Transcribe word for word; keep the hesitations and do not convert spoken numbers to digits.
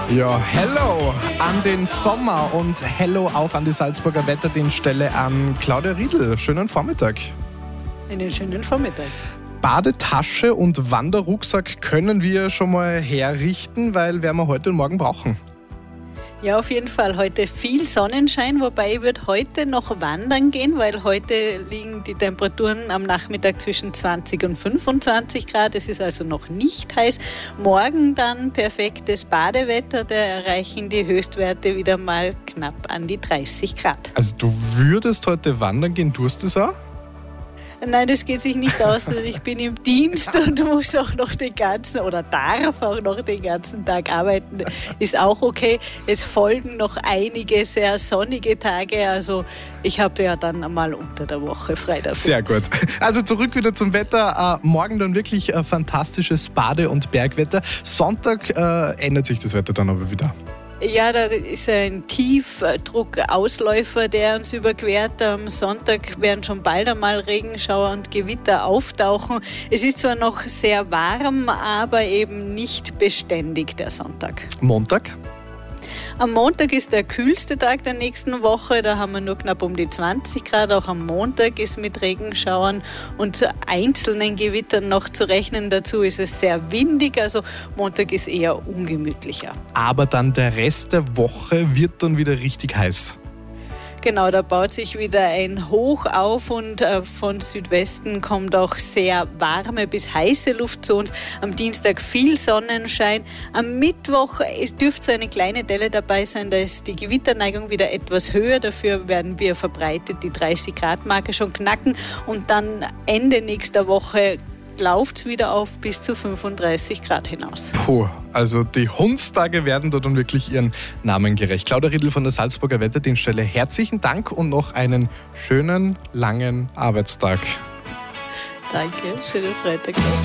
Ja, hello an den Sommer und hello auch an die Salzburger Wetterdienststelle an Claudia Riedl. Schönen Vormittag. Einen schönen Vormittag. Badetasche und Wanderrucksack können wir schon mal herrichten, weil werden wir heute und morgen brauchen. Ja, auf jeden Fall. Heute viel Sonnenschein, wobei ich würde heute noch wandern gehen, weil heute liegen die Temperaturen am Nachmittag zwischen zwanzig und fünfundzwanzig Grad. Es ist also noch nicht heiß. Morgen dann perfektes Badewetter, da erreichen die Höchstwerte wieder mal knapp an die dreißig Grad. Also du würdest heute wandern gehen, tust du es auch? Nein, das geht sich nicht aus. Ich bin im Dienst und muss auch noch den ganzen oder darf auch noch den ganzen Tag arbeiten. Ist auch okay. Es folgen noch einige sehr sonnige Tage. Also ich habe ja dann einmal unter der Woche frei dafür. Sehr gut. Also zurück wieder zum Wetter. Äh, morgen dann wirklich äh, fantastisches Bade- und Bergwetter. Sonntag äh, ändert sich das Wetter dann aber wieder. Ja, da ist ein Tiefdruckausläufer, der uns überquert. Am Sonntag werden schon bald einmal Regenschauer und Gewitter auftauchen. Es ist zwar noch sehr warm, aber eben nicht beständig der Sonntag. Montag? Am Montag ist der kühlste Tag der nächsten Woche. Da haben wir nur knapp um die zwanzig Grad. Auch am Montag ist mit Regenschauern und einzelnen Gewittern noch zu rechnen. Dazu ist es sehr windig. Also Montag ist eher ungemütlicher. Aber dann der Rest der Woche wird dann wieder richtig heiß. Genau, da baut sich wieder ein Hoch auf und äh, von Südwesten kommt auch sehr warme bis heiße Luft zu uns. Am Dienstag viel Sonnenschein. Am Mittwoch es dürfte so eine kleine Delle dabei sein, da ist die Gewitterneigung wieder etwas höher. Dafür werden wir verbreitet die dreißig Grad Marke schon knacken und dann Ende nächster Woche läuft es wieder auf bis zu fünfunddreißig Grad hinaus. Puh, also die Hundstage werden da dann wirklich ihren Namen gerecht. Claudia Riedl von der Salzburger Wetterdienststelle, herzlichen Dank und noch einen schönen, langen Arbeitstag. Danke, schönen Freitag noch.